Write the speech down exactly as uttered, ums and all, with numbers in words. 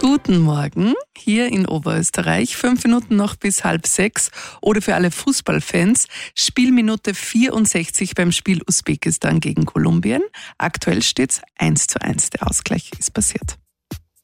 Guten Morgen, hier in Oberösterreich. Fünf Minuten noch bis halb sechs. Oder für alle Fußballfans, Spielminute vierundsechzig beim Spiel Usbekistan gegen Kolumbien. Aktuell steht's eins zu eins. Der Ausgleich ist passiert.